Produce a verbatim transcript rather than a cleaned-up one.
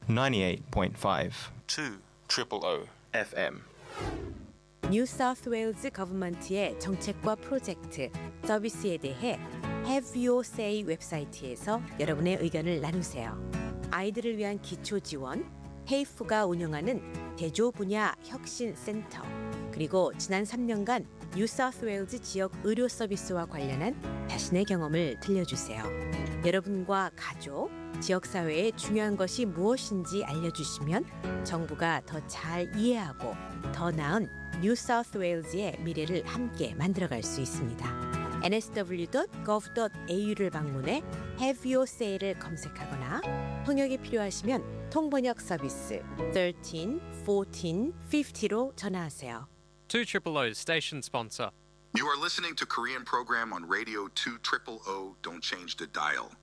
ninety-eight point five two triple O 에프엠. 뉴사우스웨일즈 거버먼트의 정책과 프로젝트, 서비스에 대해 Have Your Say 웹사이트에서 여러분의 의견을 나누세요. 아이들을 위한 기초 지원, 헤이프가 운영하는 대조 분야 혁신 센터, 그리고 지난 삼 년간 뉴사우스웨일즈 지역 의료 서비스와 관련한 자신의 경험을 들려주세요. 여러분과 가족, 지역사회에 중요한 것이 무엇인지 알려주시면 정부가 더 잘 이해하고 더 나은 뉴사우스웨일즈의 미래를 함께 만들어갈 수 있습니다. 엔 에스 더블유 닷 거브 닷 에이유를 방문해 Have Your Say를 검색하거나 통역이 필요하시면 통번역 서비스 thirteen fourteen fifty로 전화하세요. two triple O's station sponsor. You are listening to Korean program on radio two triple O. Don't change the dial.